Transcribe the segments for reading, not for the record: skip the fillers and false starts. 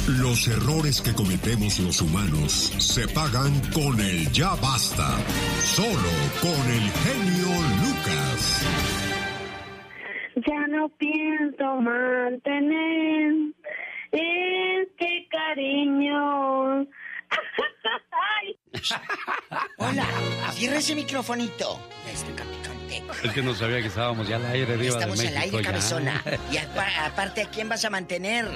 Los errores que cometemos los humanos se pagan con el ya basta. Solo con el genio Lucas. Ya no pienso mantener este cariño. Hola, cierra ese microfonito. Ya estoy picante. Es que no sabía que estábamos ya al aire, Diva de México. Estamos al aire, cabezona. Y aparte, ¿a quién vas a mantener?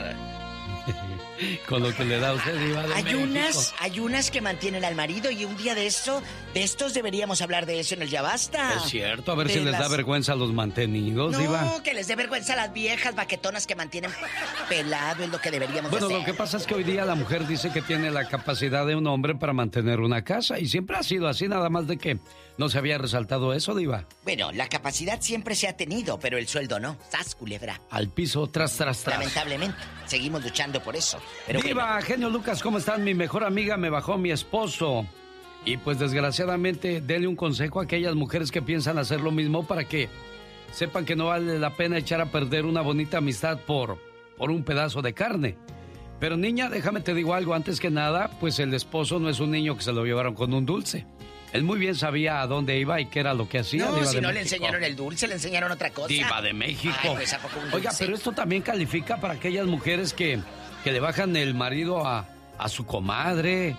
Con lo que le da a usted, Diva de México. Hay unas que mantienen al marido y un día de estos deberíamos hablar de eso en el Ya Basta. Es cierto, a ver si les da vergüenza a los mantenidos, Diva. No, que les dé vergüenza a las viejas baquetonas que mantienen pelado, es lo que deberíamos hacer. Bueno, lo que pasa es que hoy día la mujer dice que tiene la capacidad de un hombre para mantener una casa y siempre ha sido así, nada más de que no se había resaltado eso, Diva. Bueno, la capacidad siempre se ha tenido, pero el sueldo no. ¡Sas, culebra! Al piso, tras. Lamentablemente, seguimos luchando por eso. Pero Diva, bueno. genio Lucas, ¿cómo están? Mi mejor amiga me bajó mi esposo. Y pues desgraciadamente, dele un consejo a aquellas mujeres que piensan hacer lo mismo para que sepan que no vale la pena echar a perder una bonita amistad por un pedazo de carne. Pero niña, déjame te digo algo, antes que nada, pues el esposo no es un niño que se lo llevaron con un dulce. Él muy bien sabía a dónde iba y qué era lo que hacía. No, Diva si de no México. le enseñaron el dulce, le enseñaron otra cosa. Diva de México. Ay, pues, ¿a poco un dulce? Oiga, pero esto también califica para aquellas mujeres que le bajan el marido a su comadre,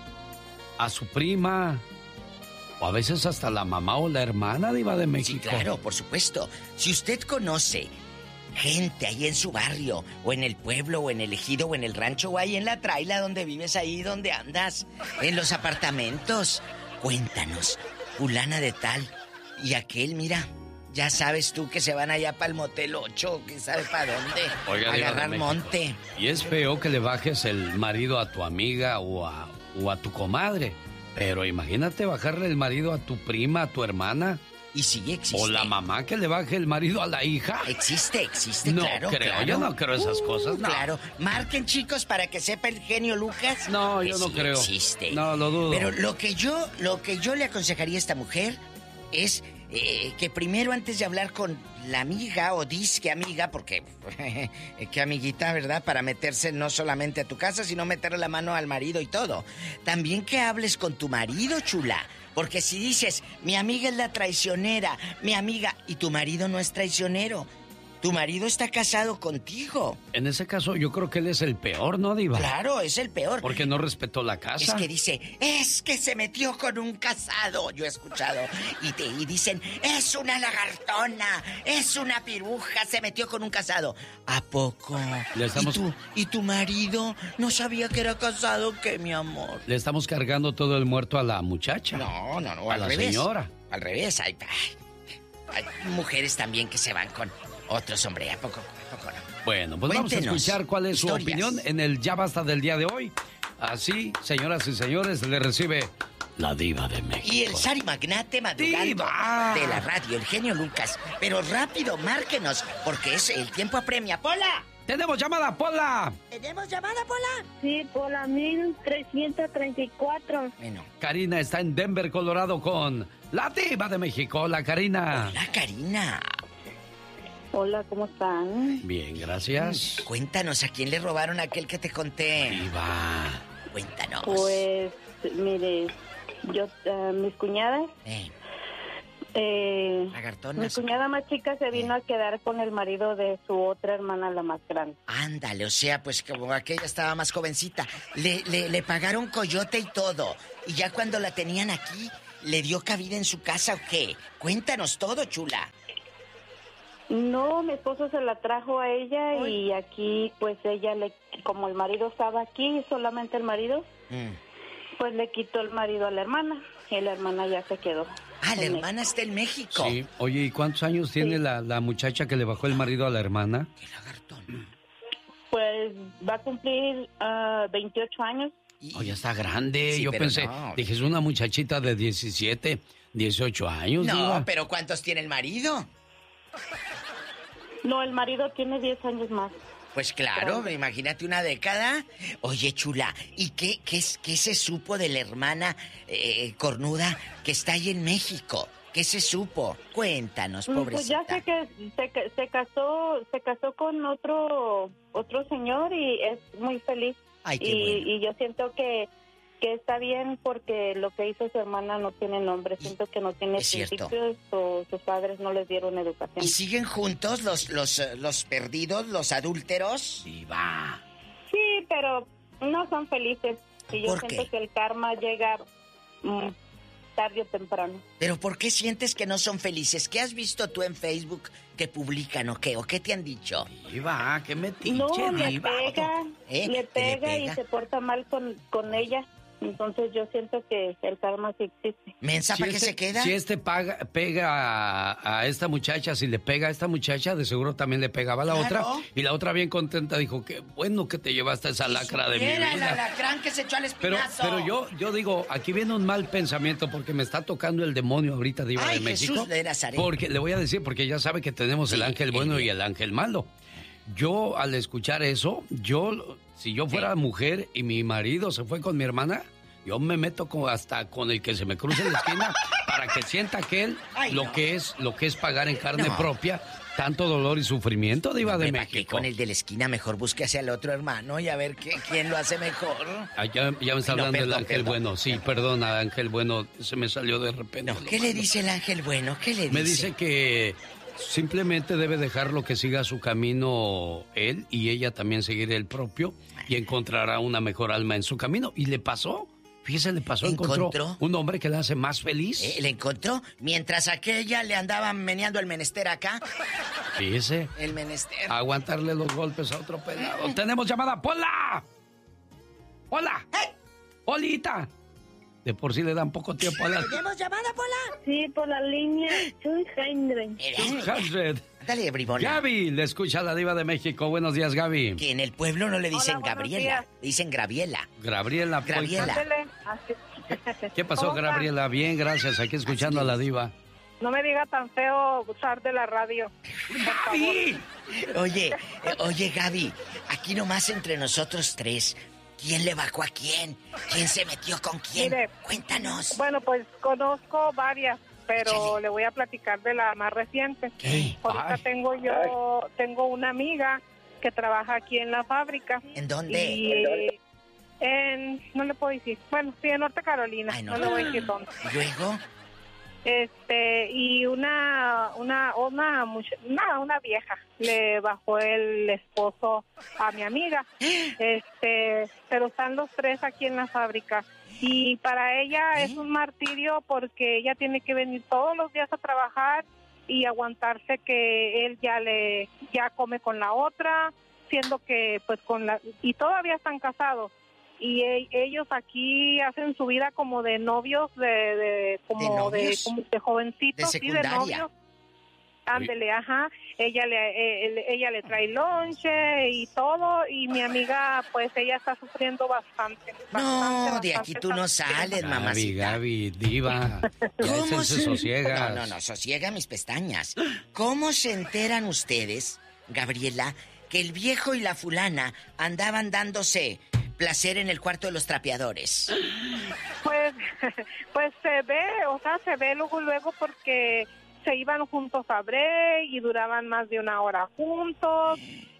a su prima, o a veces hasta la mamá o la hermana, Diva de México. Sí, claro, por supuesto. Si usted conoce gente ahí en su barrio, o en el pueblo, o en el ejido, o en el rancho, o ahí en la traila donde vives, ahí donde andas, en los apartamentos, cuéntanos, fulana de tal, y aquel, mira, ya sabes tú que se van allá para el motel 8, quién sabe para dónde, Oiga, a agarrar monte. Y es feo que le bajes el marido a tu amiga o a tu comadre, pero imagínate bajarle el marido a tu prima, a tu hermana. Y sí existe. O la mamá que le baje el marido a la hija. Existe, no claro. Creo, claro. yo no creo esas cosas, no. Claro. Marquen, chicos, para que sepa el genio Lucas. No, yo no sí creo. Existe. No, lo dudo. Pero lo que yo le aconsejaría a esta mujer es que primero, antes de hablar con la amiga o disque amiga, porque qué amiguita, ¿verdad? Para meterse no solamente a tu casa, sino meterle la mano al marido y todo. También que hables con tu marido, chula. Porque si dices, mi amiga es la traicionera, mi amiga, y tu marido no es traicionero, tu marido está casado contigo. En ese caso, yo creo que él es el peor, ¿no, Diva? Claro, es el peor. Porque no respetó la casa. Es que dice, es que se metió con un casado. Yo he escuchado. Y dicen, es una lagartona, es una piruja, se metió con un casado. ¿A poco? ¿Y tu marido no sabía que era casado? ¿Qué, mi amor? Le estamos cargando todo el muerto a la muchacha. No, a la revés. Señora. Al revés, hay mujeres también que se van con otros, hombre, ¿a poco no? Bueno, pues Cuéntenos vamos a escuchar cuál es historias. su opinión en el Ya Basta del día de hoy. Así, señoras y señores, le recibe la Diva de México. Y el Sari Magnate madrugando ¡Diva! de la radio, el genio Lucas. Pero rápido, márquenos, porque es el tiempo apremia. ¡Pola! ¡Tenemos llamada, Pola! ¿Tenemos llamada, Pola? Sí, por la 1334. Bueno. Karina está en Denver, Colorado, con la Diva de México. Hola, Karina. Hola, Karina. Hola, ¿cómo están? Bien, gracias. Cuéntanos, ¿a quién le robaron aquel que te conté? Diva. Cuéntanos. Pues, mire, yo, mis cuñadas... Lagartonas. Mi cuñada más chica se vino a quedar con el marido de su otra hermana, la más grande. Ándale, o sea, pues como aquella estaba más jovencita, le pagaron coyote y todo. Y ya cuando la tenían aquí, ¿le dio cabida en su casa o qué? Cuéntanos todo, chula. No, mi esposo se la trajo a ella. Uy. Y aquí, pues ella, como el marido estaba aquí, solamente el marido, pues le quitó el marido a la hermana. Y la hermana ya se quedó. Ah, la hermana está en México. Sí. Oye, ¿y cuántos años tiene la muchacha que le bajó el marido a la hermana? Qué lagartón. Pues va a cumplir 28 años. Oye, está grande. Sí, yo pero pensé, no. dije, es una muchachita de 17, 18 años. No, Diva. pero ¿cuántos tiene el marido? No, el marido tiene 10 años más. Pues claro, imagínate una década. Oye, chula, ¿y qué se supo de la hermana cornuda que está ahí en México? ¿Qué se supo? Cuéntanos, pobrecita. Pues ya sé que se casó con otro señor y es muy feliz. Ay, qué bueno. Y yo siento que está bien porque lo que hizo su hermana no tiene nombre. Siento que no tiene principios o sus padres no les dieron educación. ¿Y siguen juntos los perdidos, los adúlteros? Diva. Sí, pero no son felices. Y yo siento que el karma llega tarde o temprano. ¿Pero por qué sientes que no son felices? ¿Qué has visto tú en Facebook que publican o qué? ¿O qué te han dicho? Diva, ¿qué metiche, no, Diva? Le pega y se porta mal con ella. Entonces yo siento que el karma sí existe. ¿Mensa para qué se queda? Si pega a esta muchacha, si le pega a esta muchacha, de seguro también le pegaba a la otra. Y la otra bien contenta dijo, qué bueno que te llevaste esa lacra de mi vida. Era el alacrán que se echó al espinazo. Pero yo digo, aquí viene un mal pensamiento porque me está tocando el demonio ahorita, Diva de México. Jesús de Nazaret. Porque le voy a decir, porque ya sabe que tenemos el ángel bueno y el ángel malo. Yo, al escuchar eso, si yo fuera mujer y mi marido se fue con mi hermana, yo me meto hasta con el que se me cruce en la esquina para que sienta aquel lo que es pagar en carne propia tanto dolor y sufrimiento, Diva de México. Con el de la esquina mejor busque hacia el otro hermano y a ver quién lo hace mejor. Ya me está hablando el ángel bueno. Sí, perdona, ángel bueno, se me salió de repente. ¿Qué le dice el ángel bueno? ¿Qué le dice? Me dice que simplemente debe dejarlo que siga su camino él y ella también seguir el propio y encontrará una mejor alma en su camino. ¿Y le pasó? Fíjese, le pasó, encontró un hombre que le hace más feliz. ¿Le encontró? Mientras aquella le andaba meneando el menester acá. Fíjese. El menester. Aguantarle los golpes a otro pelado. ¡Tenemos llamada! ¡Pola! ¡Hola! ¡Polita! De por sí le dan poco tiempo a la... ¿Tenemos llamada, Pola? Sí, por la línea 200. Dale, bribona. Gaby, le escucha a la Diva de México. Buenos días, Gaby. Que en el pueblo no le dicen Gabriela, le dicen Graviela. Gabriela. ¿Qué pasó, Gabriela? Bien, gracias. Aquí escuchando a la Diva. No me diga tan feo usar de la radio. ¡Gaby! Oye, Gaby, aquí nomás entre nosotros tres, ¿quién le bajó a quién? ¿Quién se metió con quién? Mire, cuéntanos. Bueno, pues conozco varias, pero le voy a platicar de la más reciente. ¿Qué? Ahorita tengo una amiga que trabaja aquí en la fábrica. ¿En dónde? Y no le puedo decir. Bueno, sí, en Norte Carolina. No le voy a decir dónde. ¿Luego? Y una vieja le bajó el esposo a mi amiga. Pero están los tres aquí en la fábrica. Y para ella es un martirio porque ella tiene que venir todos los días a trabajar y aguantarse que él ya come con la otra, siendo que pues y todavía están casados. Y ellos aquí hacen su vida como de novios, de jovencitos, de secundaria. Sí, de novios. Ándele, ajá. Ella le trae lonche y todo, y mi amiga, pues ella está sufriendo bastante. No, de aquí tú no sales, mamacita. Gaby, Diva. ¿Cómo se sosiega? No, sosiega mis pestañas. ¿Cómo se enteran ustedes, Gabriela, que el viejo y la fulana andaban dándose placer en el cuarto de los trapeadores? Pues se ve luego porque se iban juntos a break y duraban más de una hora juntos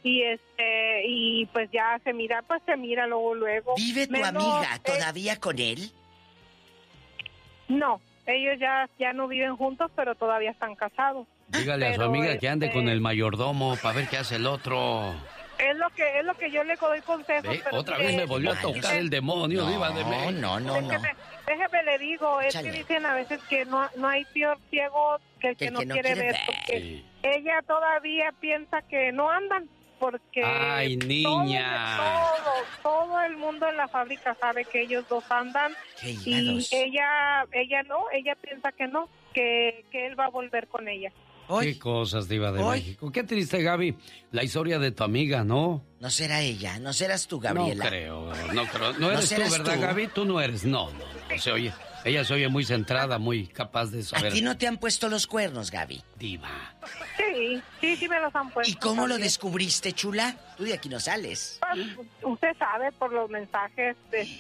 y pues ya se mira luego. ¿Vive tu amiga todavía con él? No, ellos ya no viven juntos, pero todavía están casados. Dígale a su amiga que ande con el mayordomo para ver qué hace el otro. Es lo que yo le doy consejos. Otra vez me volvió a tocar el demonio, Diva de México. No. Déjeme le digo, es que dicen a veces que no hay peor ciego que el que no quiere ver. Porque ella todavía piensa que no andan, porque ¡ay, niña! Todo el mundo en la fábrica sabe que ellos dos andan. Y ella piensa que no, que él va a volver con ella. Qué cosas, Diva de México. Qué triste, Gaby, la historia de tu amiga, ¿no? No será ella, no serás tú, Gabriela. No creo. No eres tú, ¿verdad, Gaby? Tú no eres, no se oye. Ella se oye muy centrada, muy capaz de saber. ¿A ti no te han puesto los cuernos, Gaby? Diva. Sí, Sí me los han puesto. ¿Y cómo lo también. descubriste, chula? Tú de aquí no sales. Pues, usted sabe por los mensajes,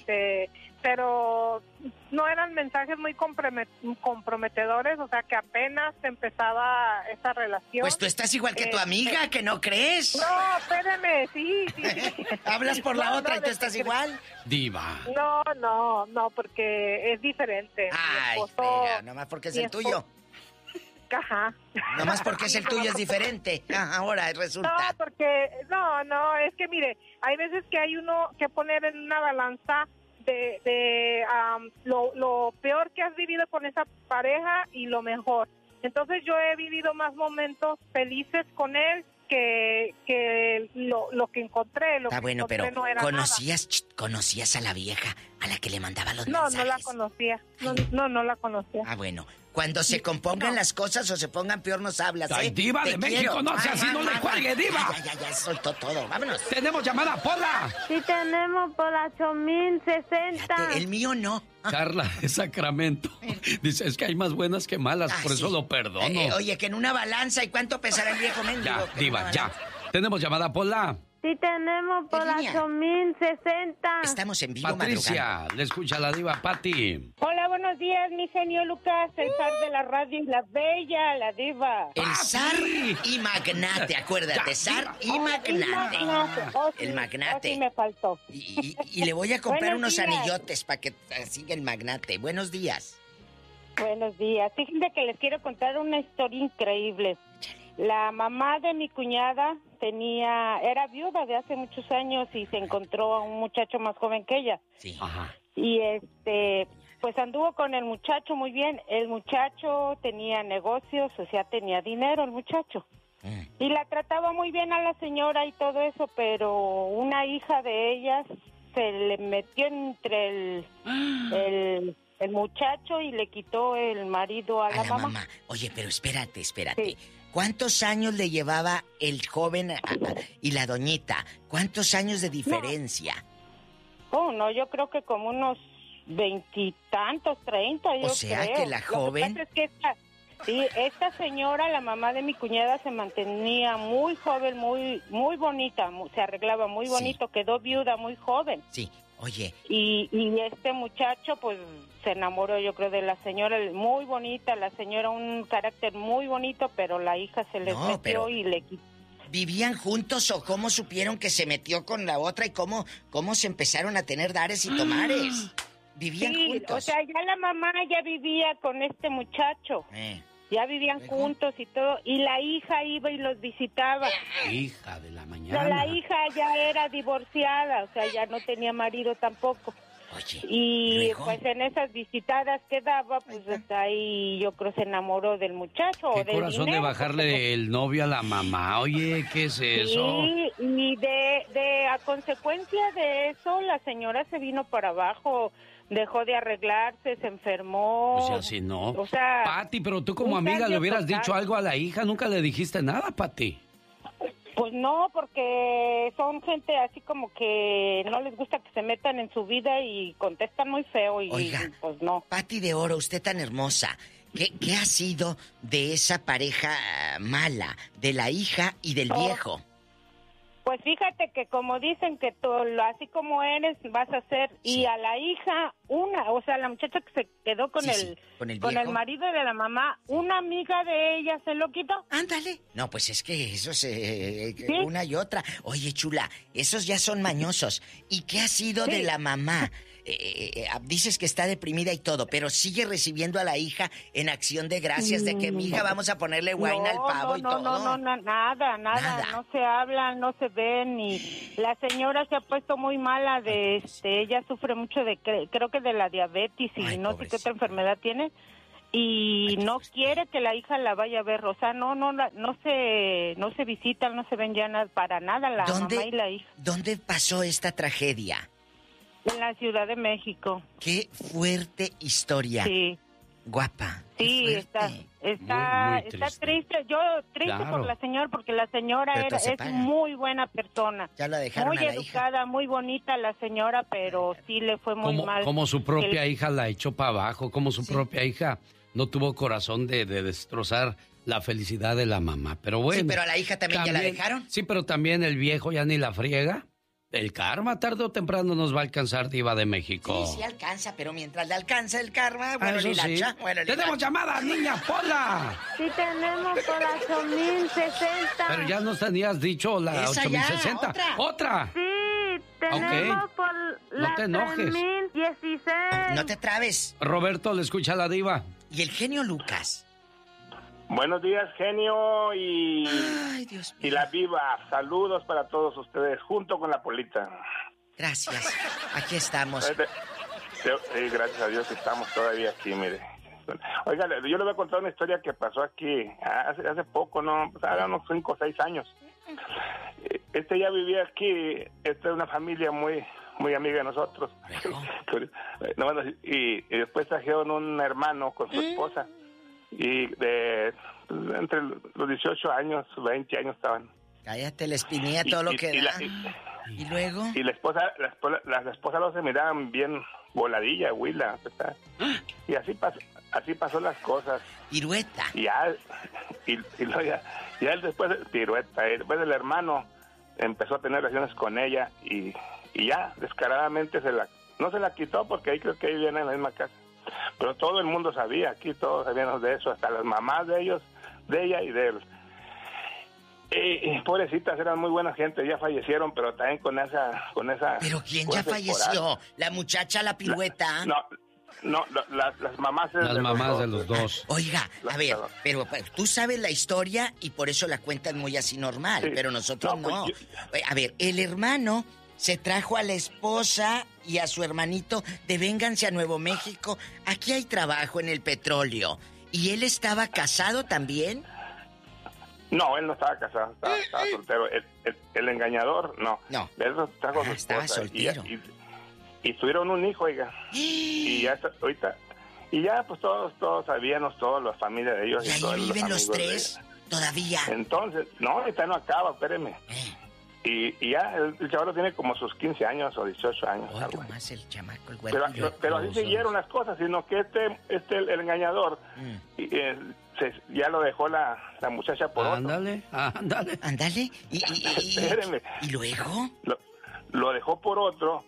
pero no eran mensajes muy comprometedores, o sea que apenas empezaba esa relación. Pues tú estás igual que tu amiga, ¿que no crees? No, espéreme, sí. Hablas por la otra y tú de- estás igual. Diva. No, porque es diferente. Ay, Mi esposo- espera, nomás porque es mi el tuyo. Ajá. Nomás porque es el tuyo es diferente. Ahora resulta. No, porque, es que mire, hay veces que hay uno que poner en una balanza lo peor que has vivido con esa pareja y lo mejor. Entonces yo he vivido más momentos felices con él que lo que encontré. Lo Está que bueno, encontré pero no era ¿conocías a la vieja a la que le mandaba los nada. mensajes? No la conocía. No la conocía. Ah, bueno. Cuando se compongan las cosas o se pongan peor nos hablas, ¿eh? Ay, Diva de Te México, quiero. no sea así, no le cuelgue, Diva. Ya, soltó todo. Vámonos. Tenemos llamada, Pola. Sí tenemos por la 8060. Fíjate, el mío no. Carla de Sacramento. Dice, es que hay más buenas que malas, por eso sí. lo perdono. Oye, que en una balanza, ¿y cuánto pesará el viejo mendigo? Ya, Que en Diva, una ya. balanza. Tenemos llamada, Pola. Sí tenemos por la línea? 8060. Estamos en vivo, madrugada. Patricia, le escucha la Diva, Pati. Hola, buenos días, mi genio Lucas, el zar de la radio y la bella, la diva. El ¡Ah, zar sí! y magnate, acuérdate, Ya, zar y Diva. magnate. Sí, El magnate. sí me faltó. Y le voy a comprar Buenos unos días. anillotes para que siga el magnate. Buenos días. Buenos días. Fíjense que les quiero contar una historia increíble. La mamá de mi cuñada era viuda de hace muchos años y se encontró a un muchacho más joven que ella. Sí. Ajá. Y pues anduvo con el muchacho muy bien. El muchacho tenía negocios, o sea, tenía dinero el muchacho. Y la trataba muy bien a la señora y todo eso, pero una hija de ellas se le metió entre el muchacho y le quitó el marido a la mamá. Oye, pero espérate. Sí. ¿Cuántos años le llevaba el joven y la doñita? ¿Cuántos años de diferencia? Oh, no, yo creo que como unos 20 tantos, 30, yo O sea, creo. que la joven- Lo que pasa es que esta señora, la mamá de mi cuñada, se mantenía muy joven, muy bonita, se arreglaba muy Sí. bonito, quedó viuda muy joven. Sí, oye, Y este muchacho, pues, se enamoró, yo creo, de la señora, muy bonita, la señora, un carácter muy bonito, pero la hija se les No, metió pero- y le quitó. ¿vivían juntos o cómo supieron que se metió con la otra y cómo se empezaron a tener dares y tomares? ¿Vivían Sí, juntos? o sea, ya la mamá ya vivía con este muchacho. Ya vivían ¿Luego? juntos y todo, y la hija iba y los visitaba. Hija de la Pero mañana. la hija ya era divorciada, o sea, ya no tenía marido tampoco. Oye, Y ¿luego? pues en esas visitadas que daba, pues hasta ahí yo creo se enamoró del muchacho. o Qué del corazón de dinero, bajarle el novio a la mamá. Oye, ¿qué es eso? Sí, y a consecuencia de eso, la señora se vino para abajo, dejó de arreglarse, se enfermó. Pues ya si no. O sea, Pati, pero tú como un amiga le cambio hubieras total. dicho algo a la hija, nunca le dijiste nada, Pati. Pues no, porque son gente así como que no les gusta que se metan en su vida y contestan muy feo y Oiga. pues no. Pati de Oro, usted tan hermosa. ¿Qué ha sido de esa pareja mala, de la hija y del viejo? Pues fíjate que como dicen que tú, así como eres, vas a ser, Sí. y a la hija, o sea, la muchacha que se quedó con Sí, con el viejo. marido de la mamá, una amiga de ella se lo quitó. Ándale. No, pues es que eso se... Sí. Una y otra. Oye, chula, esos ya son mañosos. ¿Y qué ha sido de Sí. la mamá? Dices que está deprimida y todo, pero sigue recibiendo a la hija en acción de gracias de que, mija, vamos a ponerle guayna al pavo y todo. No, nada, Nada. no se hablan, no se ven, y la señora se ha puesto muy mala ella sufre mucho creo que de la diabetes y Ay, no sé qué pobrecita. otra enfermedad tiene, y Ay, qué no fuerte. quiere que la hija la vaya a ver, o sea, no se visitan, no se ven ya para nada la mamá y la hija, ¿Dónde pasó esta tragedia? en la Ciudad de México. Qué fuerte historia. Sí. Guapa. qué Sí, fuerte. está Muy triste. triste. Yo triste Claro. por la señora, porque la señora Pero todo se es paga. muy buena persona. Ya la dejaron Muy a la hija. educada, muy bonita la señora, pero sí le fue muy mal. Como su propia Que- hija la echó para abajo, como su propia hija no tuvo corazón de destrozar la felicidad de la mamá. Pero bueno. Sí, pero a la hija también ya la dejaron. Sí, pero también el viejo ya ni la friega. El karma tarde o temprano nos va a alcanzar, Diva de México. Sí, alcanza, pero mientras le alcanza el karma, bueno, eso sí. ¡Tenemos llamada, niña Pola! Sí, tenemos por la 8060. Pero ya nos tenías dicho la Esa 8060. ya, ¿Otra? Sí, tenemos por la No te enojes. 3016. No te trabes. Roberto, le escucha a la Diva. ¿Y el genio Lucas? Buenos días, genio, y Dios mío. y la Viva. Saludos para todos ustedes, junto con la Polita. Gracias. Aquí estamos. Gracias a Dios estamos todavía aquí, mire. Oiga, yo le voy a contar una historia que pasó aquí hace poco, ¿no? Pues, hace unos 5 o 6 años. Ya vivía aquí, esta es una familia muy amiga de nosotros. Y después trajeron un hermano con su esposa. Y entre los 18 años, 20 años estaban. Cállate, la espinilla, todo lo que da. ¿Y luego? Y la esposa los se miraban bien voladilla, huila. Y así pasó las cosas. Pirueta. Y luego ya después, pirueta, después del hermano empezó a tener relaciones con ella y ya descaradamente no se la quitó porque ahí creo que ahí viene en la misma casa. Pero todo el mundo sabía, aquí todos sabíamos de eso, hasta las mamás de ellos, de ella y de él. Pobrecitas, eran muy buena gente, ya fallecieron, pero también con esa. ¿Pero quién ya falleció? ¿La muchacha, la pirueta? Las mamás. Las mamás de los dos. Oiga, a ver, pero tú sabes la historia y por eso la cuentan muy así normal, sí. Pero nosotros no. A ver, el hermano se trajo a la esposa y a su hermanito de vénganse a Nuevo México. Aquí hay trabajo en el petróleo. ¿Y él estaba casado también? No, él no estaba casado, estaba soltero. El engañador, no. Él trajo a su estaba esposa. soltero. Y tuvieron un hijo, oiga. Y ya ahorita. Y ya, pues todos sabíamos, todos la familia de ellos. ¿Y ahí todos viven los tres? ¿Todavía? Entonces, no, ahorita no acaba, espéreme. Y ya, el chaval tiene como sus 15 años o 18 años. Algo más el chamaco, el güey. Pero así siguieron las cosas, sino que el engañador, ya lo dejó la muchacha por otro. Ándale. Espérenme. ¿Y luego? Lo dejó por otro.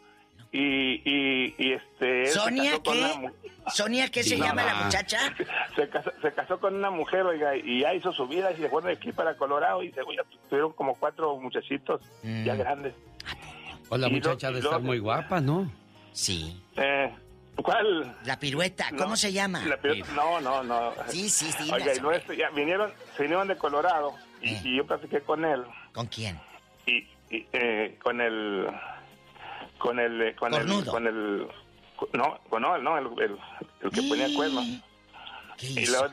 ¿Sonia qué? ¿Sonia qué se llama la muchacha? Se casó con una mujer, oiga, y ya hizo su vida y se fue de aquí para Colorado y ya tuvieron como 4 muchachitos ya grandes. O la muchacha de estar muy guapa, ¿no? Sí. ¿Cuál? La pirueta, ¿cómo se llama? La pirueta, no. Sí. Oiga, y ya vinieron de Colorado y yo platiqué con él. ¿Con quién? Con el que ponía cuernos. Y luego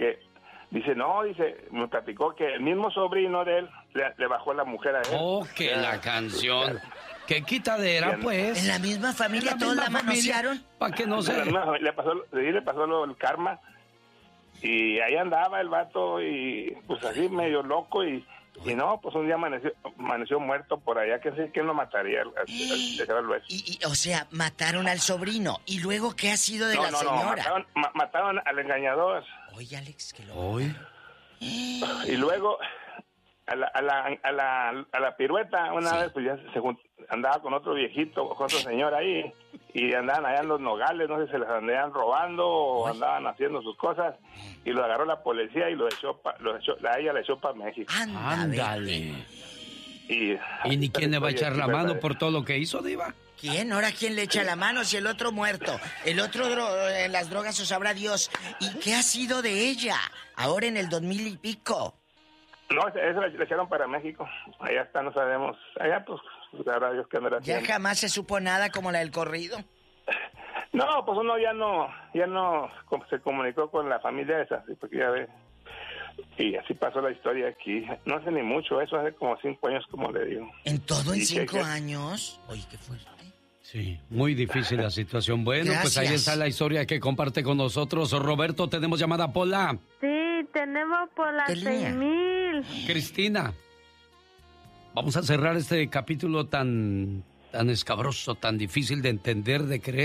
me platicó que el mismo sobrino de él le bajó la mujer a él. Oh, que la canción. Qué quitadera, pues. En la misma familia todos la manosearon. Para que no se... Le pasó el karma. Y ahí andaba el vato y pues así medio loco y no, pues un día amaneció muerto por allá, que sé quién lo mataría o sea, mataron al sobrino. ¿Y luego qué ha sido de la señora? Mataron al engañador. Oye, Alex, que lo... Y luego a la pirueta una vez pues ya andaba con otro viejito, con otro señor ahí, y andaban allá en los nogales, no sé si se les andaban robando o andaban haciendo sus cosas, y lo agarró la policía y ella le echó para México. Ándale. ¿Y ni quién le va a echar la mano por todo lo que hizo, Diva? ¿Quién? ¿Ahora quién le echa la mano si el otro muerto? El otro en las drogas o sabrá Dios. ¿Y qué ha sido de ella ahora en el 2000 y pico? No, eso le echaron para México. Allá está, no sabemos. Allá, pues, sabrá Dios qué andará haciendo. ¿Ya jamás se supo nada como la del corrido? No, pues uno ya no se comunicó con la familia esa, porque ya ve. Y así pasó la historia aquí. No hace ni mucho, eso hace como 5 años, como le digo. ¿En todo en 5 años? Oye, qué fuerte. Sí, muy difícil la situación. Bueno, gracias. Pues ahí está la historia que comparte con nosotros. Roberto, ¿tenemos llamada, Pola? Sí, tenemos por la 6000. Cristina, vamos a cerrar este capítulo tan escabroso, tan difícil de entender, de creer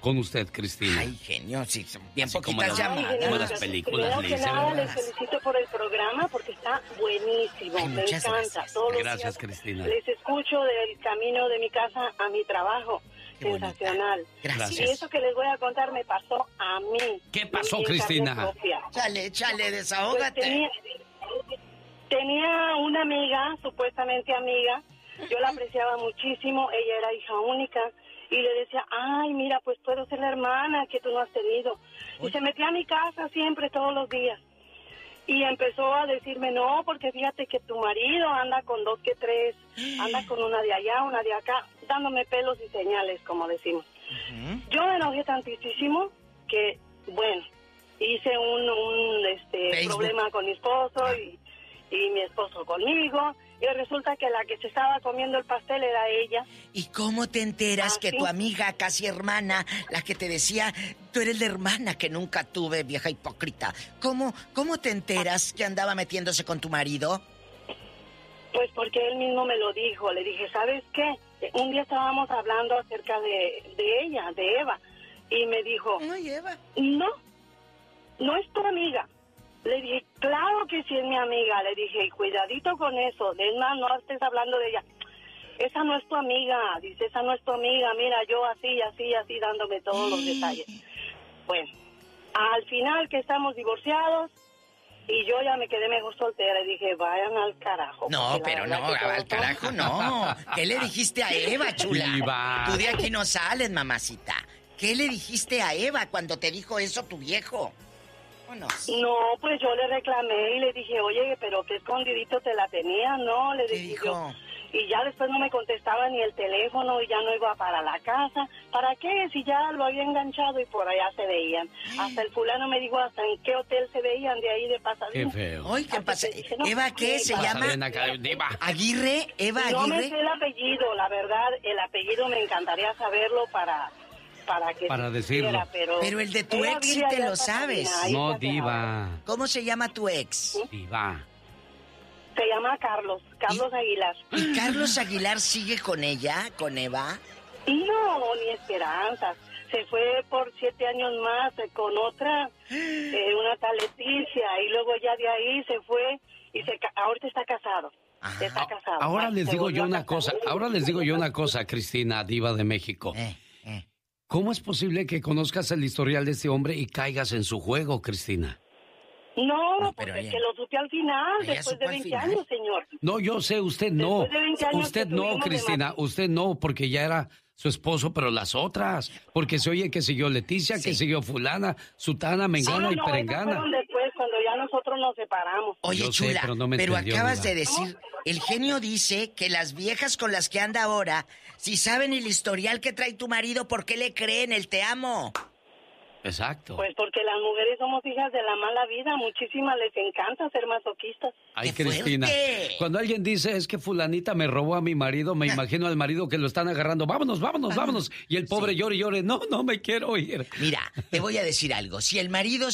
con usted, Cristina. Ay, genio, sí, son bien Así como poquitas llamadas. como las películas, primero que nada, les felicito por el programa porque está buenísimo. Ay, me muchas encanta. gracias. Todos los Gracias, días Cristina. les escucho del camino de mi casa a mi trabajo. Qué bonita. Sensacional. Gracias. Y eso que les voy a contar me pasó a mí. ¿Qué pasó, En carne Cristina? propia. Chale, Pues desahógate. tenía una amiga, supuestamente amiga, yo la apreciaba muchísimo, ella era hija única, y le decía, ay, mira, pues puedo ser la hermana que tú no has tenido. Y se metía a mi casa siempre, todos los días. Y empezó a decirme, no, porque fíjate que tu marido anda con 2 que 3, anda con una de allá, una de acá, dándome pelos y señales, como decimos. Yo me enojé tantísimo que, bueno, hice un problema con mi esposo y mi esposo conmigo, y resulta que la que se estaba comiendo el pastel era ella. ¿Y cómo te enteras que tu amiga, casi hermana, la que te decía, tú eres la hermana que nunca tuve, vieja hipócrita? ¿Cómo te enteras que andaba metiéndose con tu marido? Pues porque él mismo me lo dijo. Le dije, ¿sabes qué? Un día estábamos hablando acerca de ella, de Eva, y me dijo, Ay, Eva. no es tu amiga. Le dije, claro que sí es mi amiga. Le dije, cuidadito con eso. Es más, no estés hablando de ella. Esa no es tu amiga. Dice, esa no es tu amiga. Mira, yo así, dándome todos los detalles. Bueno, al final que estamos divorciados, y yo ya me quedé mejor soltera. Y dije, vayan al carajo. No, pero no, al carajo no. ¿Qué le dijiste a Eva, chula? Diva. Tú de aquí no sales, mamacita. ¿Qué le dijiste a Eva cuando te dijo eso tu viejo? No, pues yo le reclamé y le dije, oye, pero qué escondidito te la tenía, ¿no? Le dije yo. Y ya después no me contestaba ni el teléfono y ya no iba para la casa. ¿Para qué? Si ya lo había enganchado y por allá se veían. Hasta el fulano me dijo hasta en qué hotel se veían de ahí de Pasadena. Qué feo. Ay, ¿qué pasa? ¿Eva qué se llama? ¿Aguirre? ¿Eva Aguirre? No me sé el apellido, la verdad, el apellido me encantaría saberlo para decirlo. Pero el de tu ex sí te lo sabes. No, Diva. ¿Cómo se llama tu ex? Diva. Se llama Carlos Aguilar. ¿Y Carlos Aguilar sigue con ella, con Eva? No, ni esperanzas. Se fue por 7 años más con otra, una tal Leticia, y luego ya de ahí se fue y ahorita está casado. Está casado. Ahora les digo yo una cosa, Cristina, Diva de México. ¿Cómo es posible que conozcas el historial de este hombre y caigas en su juego, Cristina? No, porque es que lo supe al final, después de 20 años, señor. No, yo sé, usted no. Usted no, Cristina, usted no, porque ya era su esposo, pero las otras. Porque se oye que siguió Leticia, que siguió fulana, sutana, mengana y perengana. Fueron después, cuando ya nosotros nos separamos. Oye, yo chula, sé, pero, no me entendió, acabas Diva. de decir, el genio dice que las viejas con las que anda ahora, si saben el historial que trae tu marido, ¿por qué le creen el te amo? Exacto. Pues porque las mujeres somos hijas de la mala vida, muchísimas les encanta ser masoquistas. Ay, Cristina, cuando alguien dice, es que fulanita me robó a mi marido, me imagino al marido que lo están agarrando, vámonos. Y el pobre llore y llore, no me quiero ir. Mira, te voy a decir algo, si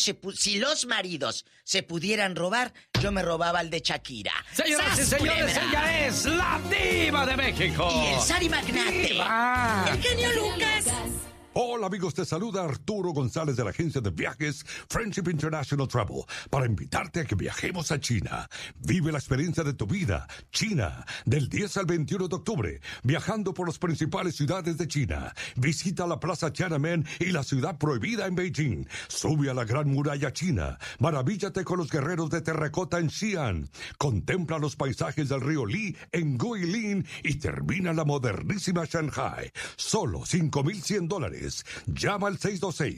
los maridos se pudieran robar, yo me robaba al de Shakira. Señoras y señores, ella es la Diva de México. Y el Sari Magnate. ¡Diva! El genio Lucas. Hola amigos, te saluda Arturo González de la agencia de viajes Friendship International Travel para invitarte a que viajemos a China. Vive la experiencia de tu vida, China, del 10 al 21 de octubre, viajando por las principales ciudades de China. Visita la Plaza Tiananmen y la ciudad prohibida en Beijing. Sube a la Gran Muralla China. Maravíllate con los guerreros de terracota en Xi'an. Contempla los paisajes del río Li en Guilin y termina la modernísima Shanghai. Solo $5,100. Llama al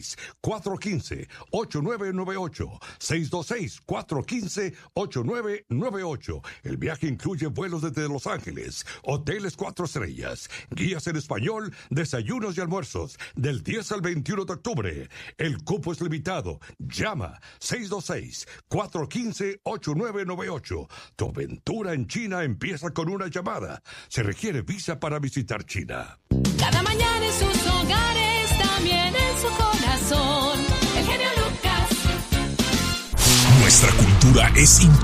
626-415-8998. 626-415-8998. El viaje incluye vuelos desde Los Ángeles, hoteles 4 estrellas, guías en español, desayunos y almuerzos, del 10 al 21 de octubre. El cupo es limitado. Llama 626-415-8998. Tu aventura en China empieza con una llamada. Se requiere visa para visitar China. Cada mañana en sus hogares, también en su corazón, el genio Lucas. Nuestra cultura es